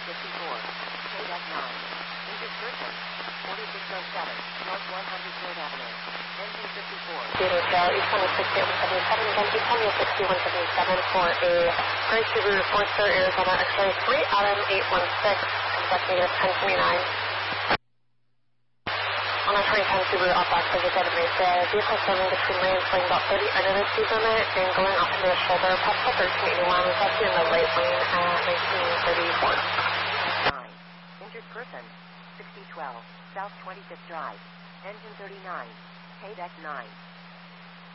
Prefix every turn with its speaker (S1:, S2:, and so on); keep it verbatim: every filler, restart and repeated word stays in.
S1: fifty-four, K-Deck nine. Injured person, forty-six oh seven, North one hundred third Avenue. Engine fifty-four.
S2: Zero Trail, East twenty-six, one seventy-seven, again, East twenty-six, one seventy-seven for a Grace Subaru Forester, Arizona X-ray three, Adam eight one six, contact negative ten twenty-nine. On a twenty ten Subaru off-box exit out of Mesa, vehicle standing between lanes going about thirty under the speed limit and going off to the shoulder, possible thirteen eighty-one, is actually in the right lane at nineteen thirty-four.
S1: nine. Injured person, sixty twelve, South twenty-fifth Drive. Engine thirty-nine, K-Deck nine.